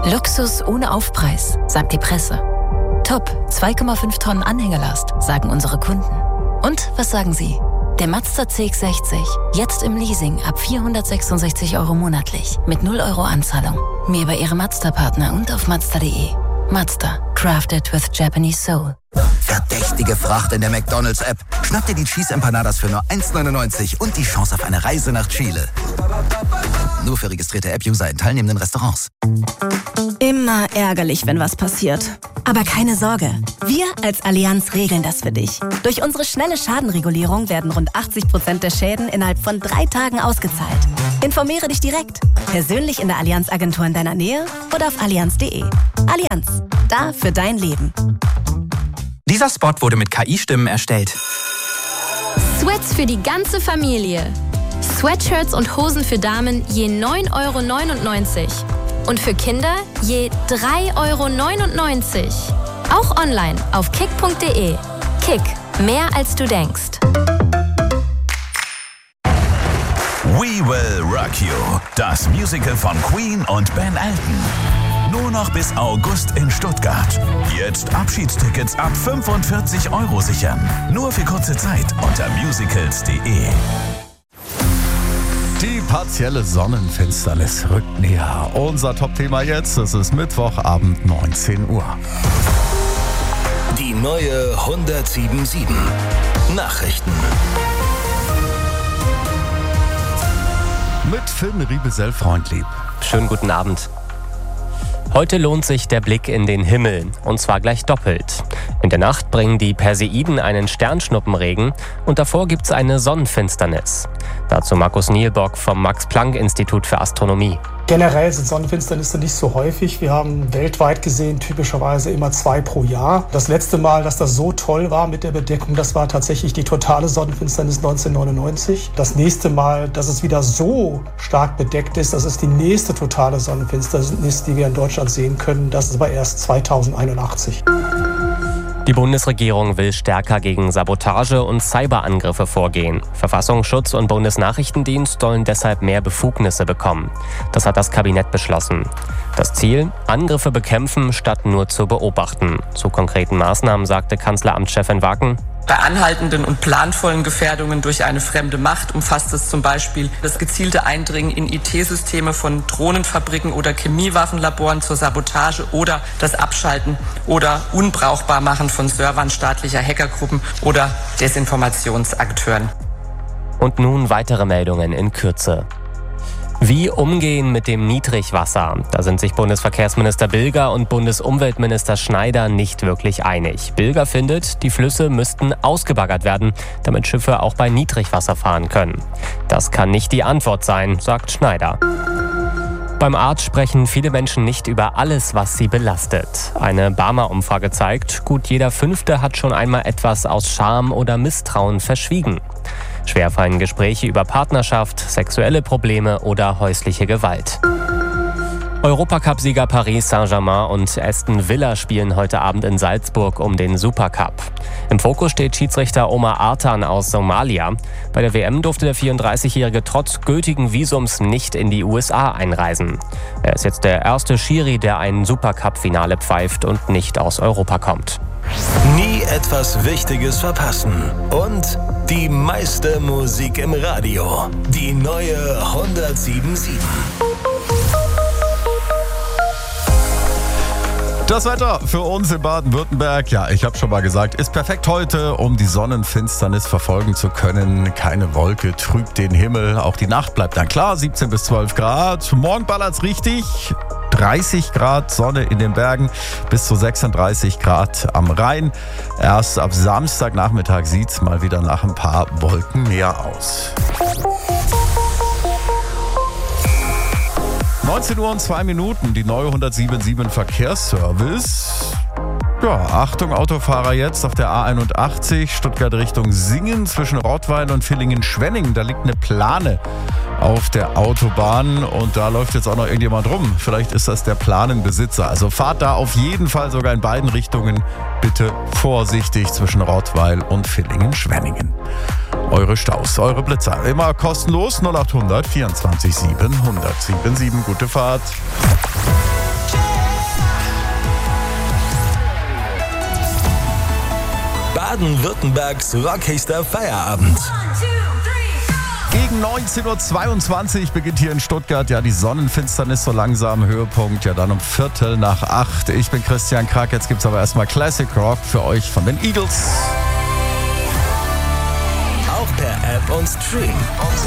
Luxus ohne Aufpreis, sagt die Presse. Top, 2,5 Tonnen Anhängerlast, sagen unsere Kunden. Und was sagen Sie? Der Mazda CX-60, jetzt im Leasing ab 466 € monatlich, mit 0 € Anzahlung. Mehr über Ihre Mazda-Partner und auf Mazda.de. Mazda, crafted with Japanese soul. Verdächtige Fracht in der McDonald's-App. Schnapp dir die Cheese Empanadas für nur 1,99 und die Chance auf eine Reise nach Chile. Nur für registrierte App-User in teilnehmenden Restaurants. Immer ärgerlich, wenn was passiert. Aber keine Sorge, wir als Allianz regeln das für dich. Durch unsere schnelle Schadenregulierung werden rund 80% der Schäden innerhalb von 3 Tagen ausgezahlt. Informiere dich direkt, persönlich in der Allianz-Agentur in deiner Nähe oder auf allianz.de. Allianz, da für dein Leben. Dieser Spot wurde mit KI-Stimmen erstellt. Sweats für die ganze Familie. Sweatshirts und Hosen für Damen je 9,99 € und für Kinder je 3,99 €. Auch online auf kick.de. Kick, mehr als du denkst. We Will Rock You, das Musical von Queen und Ben Elton. Nur noch bis August in Stuttgart. Jetzt Abschiedstickets ab 45 € sichern. Nur für kurze Zeit unter musicals.de. Die partielle Sonnenfinsternis rückt näher. Unser Top-Thema jetzt, es ist Mittwochabend, 19 Uhr. Die neue 107.7 Nachrichten. Mit Finn Riebesell-Freundlieb. Schönen guten Abend. Heute lohnt sich der Blick in den Himmel, und zwar gleich doppelt. In der Nacht bringen die Perseiden einen Sternschnuppenregen und davor gibt's eine Sonnenfinsternis. Dazu Markus Nielbock vom Max-Planck-Institut für Astronomie. Generell sind Sonnenfinsternisse nicht so häufig. Wir haben weltweit gesehen typischerweise immer 2 pro Jahr. Das letzte Mal, dass das so toll war mit der Bedeckung, das war tatsächlich die totale Sonnenfinsternis 1999. Das nächste Mal, dass es wieder so stark bedeckt ist, das ist die nächste totale Sonnenfinsternis, die wir in Deutschland sehen können. Das ist aber erst 2081. Die Bundesregierung will stärker gegen Sabotage und Cyberangriffe vorgehen. Verfassungsschutz und Bundesnachrichtendienst sollen deshalb mehr Befugnisse bekommen. Das hat das Kabinett beschlossen. Das Ziel? Angriffe bekämpfen, statt nur zu beobachten. Zu konkreten Maßnahmen sagte Kanzleramtschefin Waken: Bei anhaltenden und planvollen Gefährdungen durch eine fremde Macht umfasst es zum Beispiel das gezielte Eindringen in IT-Systeme von Drohnenfabriken oder Chemiewaffenlaboren zur Sabotage oder das Abschalten oder Unbrauchbarmachen von Servern staatlicher Hackergruppen oder Desinformationsakteuren. Und nun weitere Meldungen in Kürze. Wie umgehen mit dem Niedrigwasser? Da sind sich Bundesverkehrsminister Bilger und Bundesumweltminister Schneider nicht wirklich einig. Bilger findet, die Flüsse müssten ausgebaggert werden, damit Schiffe auch bei Niedrigwasser fahren können. Das kann nicht die Antwort sein, sagt Schneider. Beim Arzt sprechen viele Menschen nicht über alles, was sie belastet. Eine Barmer-Umfrage zeigt, gut jeder Fünfte hat schon einmal etwas aus Scham oder Misstrauen verschwiegen. Schwer fallen Gespräche über Partnerschaft, sexuelle Probleme oder häusliche Gewalt. Europacup-Sieger Paris Saint-Germain und Aston Villa spielen heute Abend in Salzburg um den Supercup. Im Fokus steht Schiedsrichter Omar Artan aus Somalia. Bei der WM durfte der 34-Jährige trotz gültigen Visums nicht in die USA einreisen. Er ist jetzt der erste Schiri, der ein Supercup-Finale pfeift und nicht aus Europa kommt. Nie etwas Wichtiges verpassen. Und die meiste Musik im Radio. Die neue 107.7. Das Wetter für uns in Baden-Württemberg, ja, ich habe schon mal gesagt, ist perfekt heute, um die Sonnenfinsternis verfolgen zu können. Keine Wolke trübt den Himmel, auch die Nacht bleibt dann klar, 17 bis 12 Grad. Morgen ballert's richtig, 30 Grad Sonne in den Bergen, bis zu 36 Grad am Rhein. Erst ab Samstagnachmittag sieht's mal wieder nach ein paar Wolken mehr aus. 19 Uhr und 2 Minuten, die neue 107.7 Verkehrsservice. Ja, Achtung Autofahrer jetzt auf der A81, Stuttgart Richtung Singen zwischen Rottweil und Villingen-Schwenningen. Da liegt eine Plane auf der Autobahn und da läuft jetzt auch noch irgendjemand rum. Vielleicht ist das der Planenbesitzer. Also fahrt da auf jeden Fall sogar in beiden Richtungen bitte vorsichtig zwischen Rottweil und Villingen-Schwenningen. Eure Staus, eure Blitzer, immer kostenlos 0800 24 7 1077. Gute Fahrt. Baden-Württembergs rockigster Feierabend. Gegen 19.22 Uhr beginnt hier in Stuttgart ja die Sonnenfinsternis so langsam. Höhepunkt ja dann um 7:45. Ich bin Christian Krack. Jetzt gibt's aber erstmal Classic Rock für euch von den Eagles. Auch per App und Stream.